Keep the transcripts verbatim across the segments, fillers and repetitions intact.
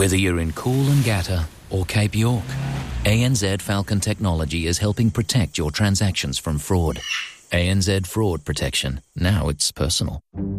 Whether you're in Coolangatta or Cape York, A N Z Falcon Technology is helping protect your transactions from fraud. A N Z Fraud Protection. Now it's personal.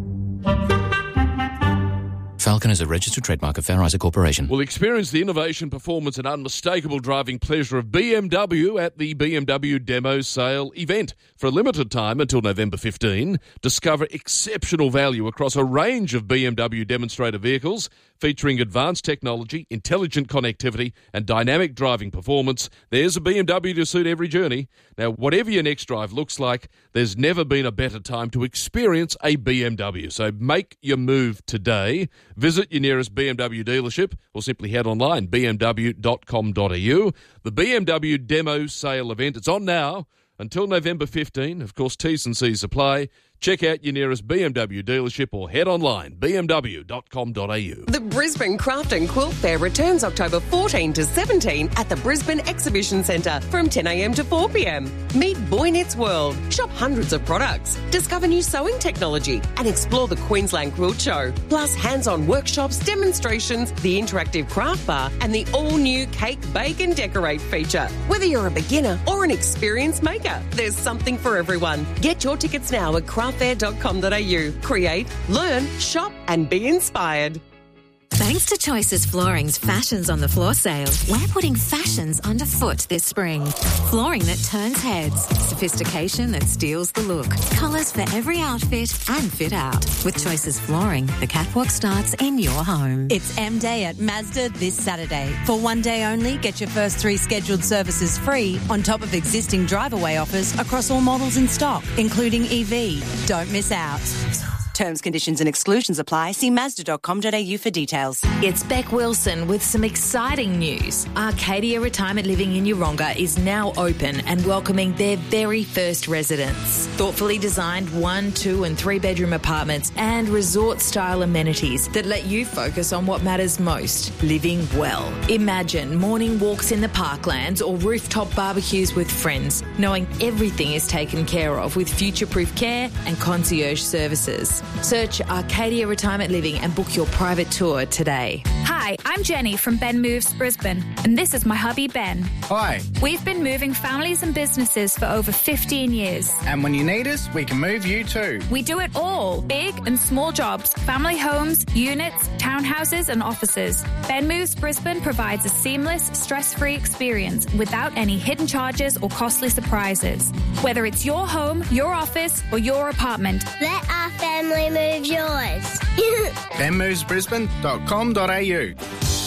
Falcon is a registered trademark of Fair Isaac Corporation. We'll experience the innovation, performance and unmistakable driving pleasure of B M W at the B M W Demo Sale event. For a limited time until November fifteenth, discover exceptional value across a range of B M W demonstrator vehicles featuring advanced technology, intelligent connectivity and dynamic driving performance. There's a B M W to suit every journey. Now, whatever your next drive looks like, there's never been a better time to experience a B M W. So make your move today. Visit your nearest B M W dealership or simply head online, b m w dot com dot a u. The B M W Demo Sale event, it's on now until November fifteenth. Of course, T's and C's apply. Check out your nearest B M W dealership or head online, b m w dot com dot a u. The Brisbane Craft and Quilt Fair returns October fourteenth to seventeenth at the Brisbane Exhibition Centre from ten a m to four p m. Meet Boy Knits World, shop hundreds of products, discover new sewing technology and explore the Queensland Quilt Show. Plus hands-on workshops, demonstrations, the interactive craft bar and the all-new Cake, Bake and Decorate feature. Whether you're a beginner or an experienced maker, there's something for everyone. Get your tickets now at craft fair dot com dot a u. Create, learn, shop and be inspired. Thanks to Choices Flooring's Fashions on the Floor sale, we're putting fashions underfoot this spring. Flooring that turns heads, sophistication that steals the look, colours for every outfit and fit out. With Choices Flooring, the catwalk starts in your home. It's M Day at Mazda this Saturday. For one day only, get your first three scheduled services free on top of existing drive-away offers across all models in stock, including E V. Don't miss out. Terms, conditions and exclusions apply. See mazda dot com dot a u for details. It's Beck Wilson with some exciting news. Arcadia Retirement Living in Yeronga is now open and welcoming their very first residents. Thoughtfully designed one, two and three bedroom apartments and resort-style amenities that let you focus on what matters most, living well. Imagine morning walks in the parklands or rooftop barbecues with friends, knowing everything is taken care of with future-proof care and concierge services. Search Arcadia Retirement Living and book your private tour today. Hi, I'm Jenny from Ben Moves Brisbane, and this is my hubby Ben. Hi. We've been moving families and businesses for over fifteen years. And when you need us, we can move you too. We do it all, big and small jobs, family homes, units, townhouses and offices. Ben Moves Brisbane provides a seamless, stress-free experience without any hidden charges or costly surprises. Whether it's your home, your office or your apartment, let our family move yours. ben moves brisbane dot com dot a u.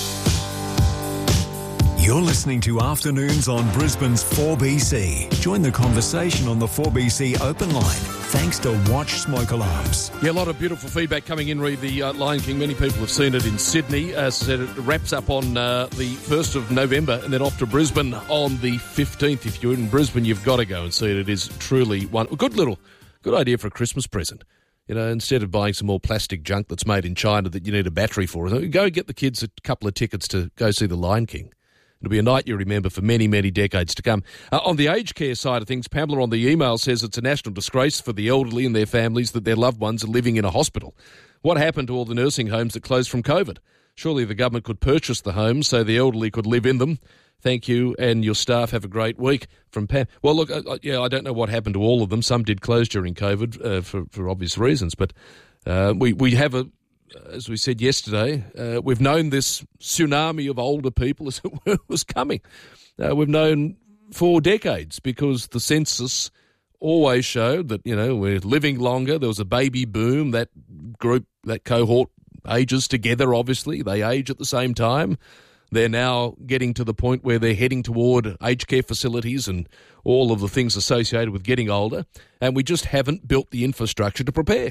You're listening to Afternoons on Brisbane's four B C. Join the conversation on the four B C open line, thanks to Watch Smoke Alarms. Yeah, a lot of beautiful feedback coming in, read the uh, Lion King. Many people have seen it in Sydney. As I said, it wraps up on uh, the first of November and then off to Brisbane on the fifteenth. If you're in Brisbane, you've got to go and see it. It is truly one a good little, good idea for a Christmas present. You know, instead of buying some more plastic junk that's made in China that you need a battery for, go get the kids a couple of tickets to go see the Lion King. It'll be a night you remember for many, many decades to come. Uh, on the aged care side of things, Pamela on the email says it's a national disgrace for the elderly and their families that their loved ones are living in a hospital. What happened to all the nursing homes that closed from COVID? Surely the government could purchase the homes so the elderly could live in them. Thank you and your staff. Have a great week. From Pam. Well, look, uh, yeah, I don't know what happened to all of them. Some did close during COVID uh, for, for obvious reasons, but uh, we, we have a, as we said yesterday, uh, we've known this tsunami of older people as it was coming. Uh, we've known for decades because the census always showed that, you know, we're living longer. There was a baby boom. That group, that cohort ages together, obviously. They age at the same time. They're now getting to the point where they're heading toward aged care facilities and all of the things associated with getting older, and we just haven't built the infrastructure to prepare.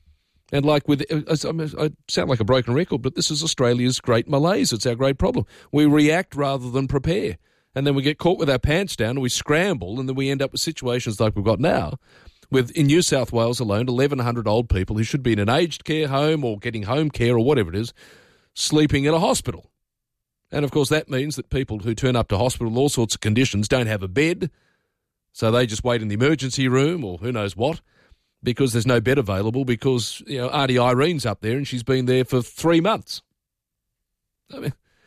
And like with, I sound like a broken record, but this is Australia's great malaise. It's our great problem. We react rather than prepare, and then we get caught with our pants down and we scramble, and then we end up with situations like we've got now, with in New South Wales alone, eleven hundred old people who should be in an aged care home or getting home care or whatever it is, sleeping in a hospital. And, of course, that means that people who turn up to hospital with all sorts of conditions don't have a bed, so they just wait in the emergency room or who knows what because there's no bed available because, you know, Auntie Irene's up there and she's been there for three months. I mean,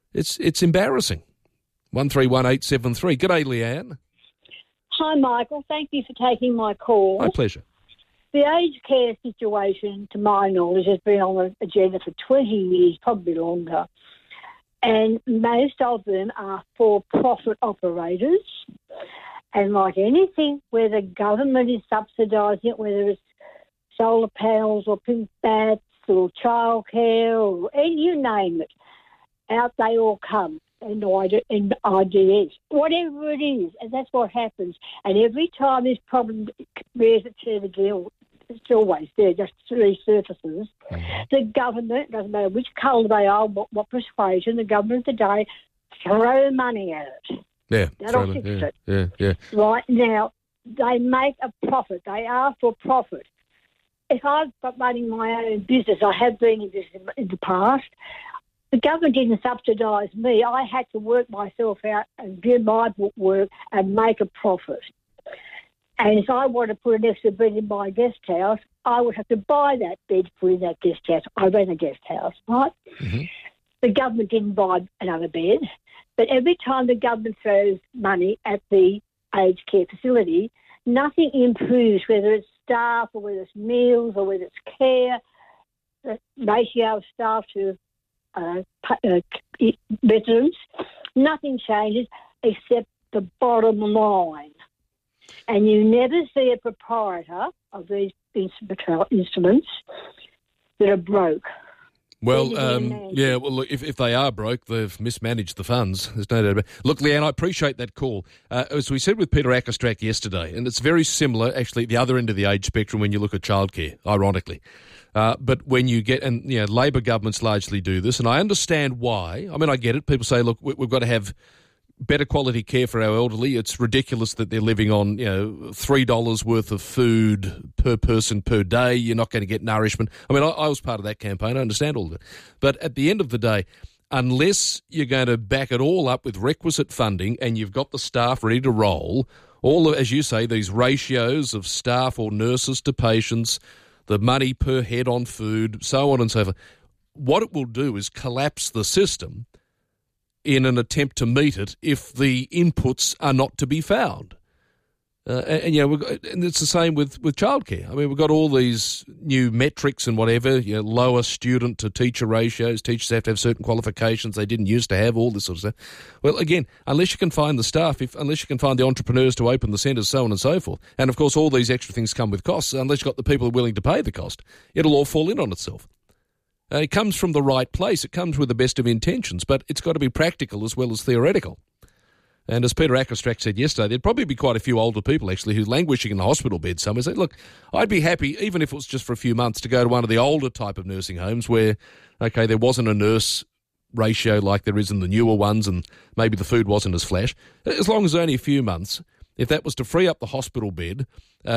It's it's embarrassing. one three one eight seven three. G'day, Leanne. Hi, Michael. Thank you for taking my call. My pleasure. The aged care situation, to my knowledge, has been on the agenda for twenty years, probably longer. And most of them are for-profit operators. And like anything where the government is subsidising it, whether it's solar panels or pink bats or childcare or any, you name it, out they all come. And I D S, whatever it is, and that's what happens. And every time this problem rears its head again, it's always there, just resurfaces. Mm-hmm. The government, doesn't matter which colour they are, what, what persuasion, the government today throw money at it. Yeah, that'll fix yeah, it. Yeah, yeah. Right now, they make a profit. They are for profit. If I've got running my own business, I have been in business in the past. The government didn't subsidise me. I had to work myself out and do my work and make a profit. And if I want to put an extra bed in my guest house, I would have to buy that bed to put in that guest house. I ran a guest house, right? Mm-hmm. The government didn't buy another bed. But every time the government throws money at the aged care facility, nothing improves, whether it's staff or whether it's meals or whether it's care, the ratio of staff to uh, uh, veterans. Nothing changes except the bottom line. And you never see a proprietor of these instruments that are broke. Well, um, yeah, well, look, if, if they are broke, they've mismanaged the funds. There's no doubt about it. Look, Leanne, I appreciate that call. Uh, as we said with Peter Ackerstrack yesterday, and it's very similar, actually, at the other end of the age spectrum when you look at childcare, ironically. Uh, but when you get, and, you know, Labor governments largely do this, and I understand why. I mean, I get it. People say, look, we, we've got to have better quality care for our elderly. It's ridiculous that they're living on, you know, three dollars worth of food per person per day. You're not going to get nourishment. I mean, I, I was part of that campaign. I understand all of it. But at the end of the day, unless you're going to back it all up with requisite funding and you've got the staff ready to roll, all, of, as you say, these ratios of staff or nurses to patients, the money per head on food, so on and so forth, what it will do is collapse the system in an attempt to meet it if the inputs are not to be found. Uh, and, and, you know, we've got, and it's the same with, with childcare. I mean, we've got all these new metrics and whatever, you know, lower student to teacher ratios. Teachers have to have certain qualifications they didn't used to have, all this sort of stuff. Well, again, unless you can find the staff, if unless you can find the entrepreneurs to open the centres, so on and so forth, and of course all these extra things come with costs, unless you've got the people who are willing to pay the cost, it'll all fall in on itself. Uh, it comes from the right place. It comes with the best of intentions, but it's got to be practical as well as theoretical. And as Peter Ackerstrack said yesterday, there'd probably be quite a few older people actually who's languishing in a hospital bed somewhere. Say, look, I'd be happy, even if it was just for a few months, to go to one of the older type of nursing homes where, okay, there wasn't a nurse ratio like there is in the newer ones and maybe the food wasn't as flash. As long as only a few months, if that was to free up the hospital bed, uh,